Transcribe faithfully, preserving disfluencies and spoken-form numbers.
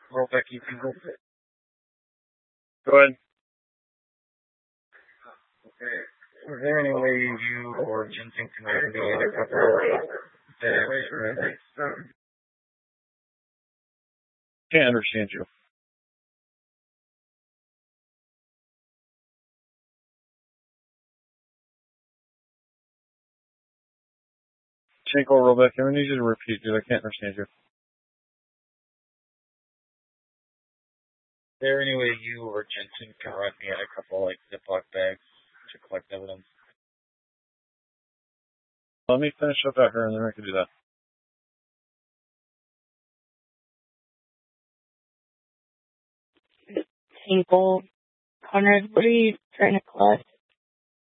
Roll back, you can roll it. Go ahead. Okay. Is there any way you or Jensen can regulate a couple of days? Can't understand you. Tinkle, roll back. I need you to repeat, dude. I can't understand you. Is there any way you or Jensen can write me in a couple like Ziploc bags to collect evidence? Let me finish up out here and then I can do that. Tinkle. Connor, what are you trying to collect?